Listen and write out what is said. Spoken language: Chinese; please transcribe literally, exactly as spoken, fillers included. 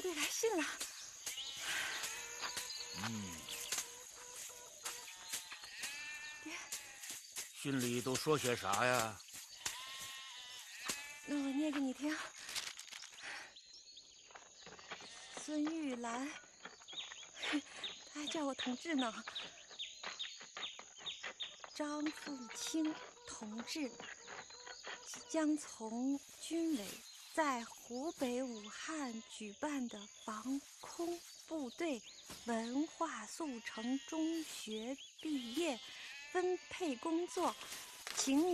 爹来信了。 嗯， 爹， 信里都说些啥呀？ 那我念给你听。孙玉兰，他还叫我同志呢。张凤清同志将从军委在湖北武汉举办的防空部队文化速成中学毕业分配工作，请你